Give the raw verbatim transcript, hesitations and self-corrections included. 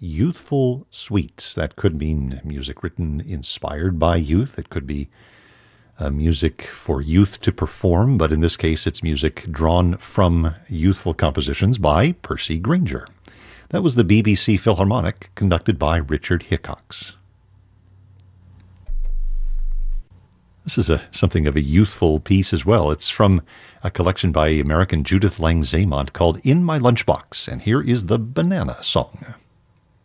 youthful suites. That could mean music written inspired by youth. It could be uh, music for youth to perform, but in this case, it's music drawn from youthful compositions by Percy Grainger. That was the B B C Philharmonic, conducted by Richard Hickox. This is a, something of a youthful piece as well. It's from a collection by American Judith Lang Zamont called In My Lunchbox, and here is the Banana Song.